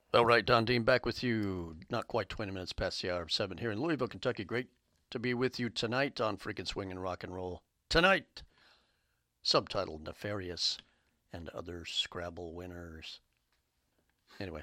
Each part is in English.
All right, Don Dean back with you. Not quite 20 minutes past the hour of 7 here in Louisville, Kentucky. Great to be with you tonight on Freakin' Swing and Rock and Roll. Tonight, subtitled Nefarious and Other Scrabble Winners. Anyway,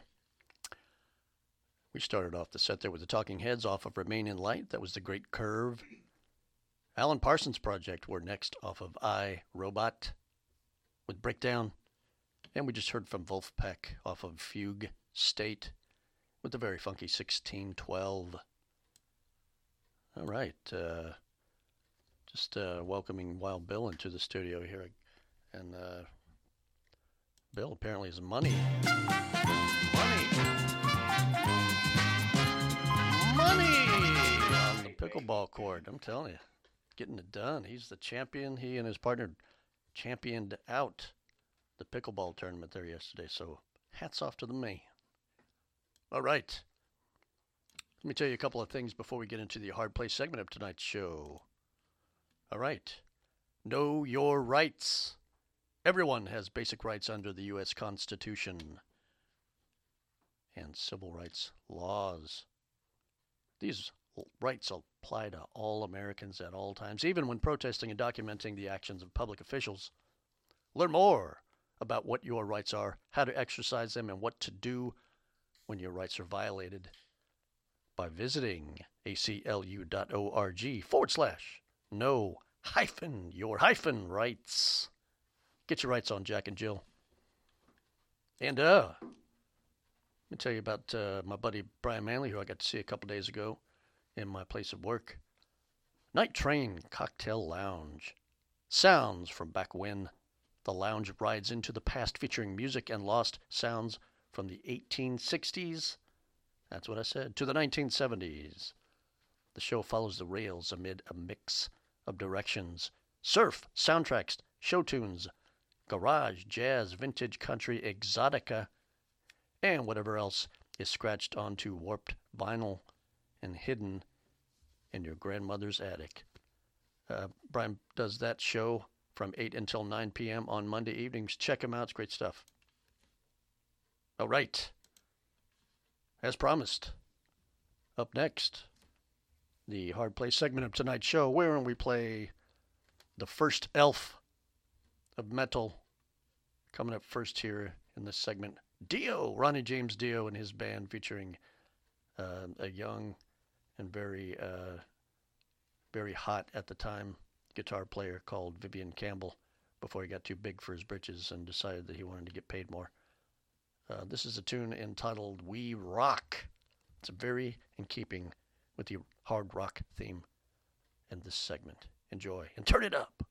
we started off the set there with the Talking Heads off of Remain in Light. That was The Great Curve. Alan Parsons Project were next off of I, Robot with Breakdown. And we just heard from Wolfpack off of Fugue State with the very funky 1612. All right. Just welcoming Wild Bill into the studio here. And Bill apparently is money. Money on the pickleball court. I'm telling you, getting it done. He's the champion. He and his partner championed out the pickleball tournament there yesterday. So hats off to the man. All right. Let me tell you a couple of things before we get into the hard play segment of tonight's show. All right. Know your rights. Everyone has basic rights under the U.S. Constitution and civil rights laws. These rights apply to all Americans at all times, even when protesting and documenting the actions of public officials. Learn more about what your rights are, how to exercise them, and what to do when your rights are violated by visiting aclu.org/know-your-rights. Get your rights on, Jack and Jill. And let me tell you about my buddy Brian Manley, who I got to see a couple days ago in my place of work. Night Train Cocktail Lounge. Sounds from back when. The lounge rides into the past, featuring music and lost sounds from the 1860s. That's what I said. To the 1970s. The show follows the rails amid a mix of directions. Surf, soundtracks, show tunes, garage, jazz, vintage country, exotica, and whatever else is scratched onto warped vinyl and hidden in your grandmother's attic. Brian does that show from 8 until 9 p.m. on Monday evenings. Check him out. It's great stuff. All right. As promised, up next, the hard play segment of tonight's show, wherein we play the first elf of metal. Coming up first here in this segment, Dio, Ronnie James Dio and his band, featuring a young and very hot at the time guitar player called Vivian Campbell, before he got too big for his britches and decided that he wanted to get paid more. This is a tune entitled We Rock. It's very in keeping with the hard rock theme in this segment. Enjoy and turn it up.